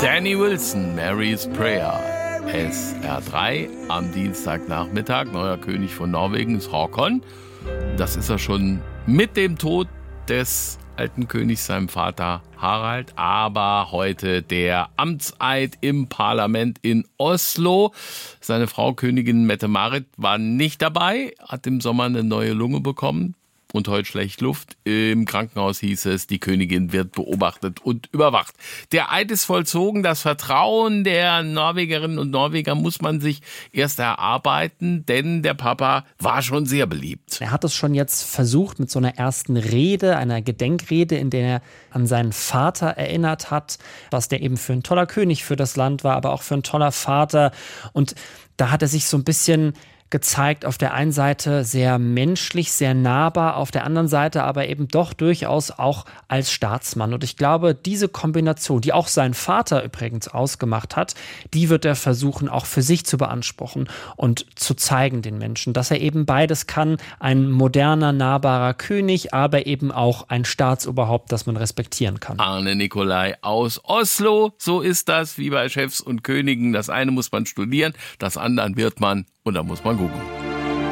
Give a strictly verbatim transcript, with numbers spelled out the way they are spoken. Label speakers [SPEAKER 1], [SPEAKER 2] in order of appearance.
[SPEAKER 1] Danny Wilson, Mary's Prayer. S R drei am Dienstagnachmittag. Neuer König von Norwegen ist Håkon. Das ist er schon mit dem Tod des alten Königs, seinem Vater Harald. Aber heute der Amtseid im Parlament in Oslo. Seine Frau Königin Mette-Marit war nicht dabei, hat im Sommer eine neue Lunge bekommen. Und heute schlecht Luft. Im Krankenhaus hieß es, die Königin wird beobachtet und überwacht. Der Eid ist vollzogen. Das Vertrauen der Norwegerinnen und Norweger muss man sich erst erarbeiten, denn der Papa war schon sehr beliebt.
[SPEAKER 2] Er hat es schon jetzt versucht mit so einer ersten Rede, einer Gedenkrede, in der er an seinen Vater erinnert hat, was der eben für ein toller König für das Land war, aber auch für ein toller Vater. Und da hat er sich so ein bisschen gezeigt, auf der einen Seite sehr menschlich, sehr nahbar, auf der anderen Seite aber eben doch durchaus auch als Staatsmann. Und ich glaube, diese Kombination, die auch sein Vater übrigens ausgemacht hat, die wird er versuchen, auch für sich zu beanspruchen und zu zeigen den Menschen, dass er eben beides kann, ein moderner, nahbarer König, aber eben auch ein Staatsoberhaupt, das man respektieren kann.
[SPEAKER 1] Arne Nicolai aus Oslo, so ist das wie bei Chefs und Königen. Das eine muss man studieren, das andere wird man und da muss man googeln.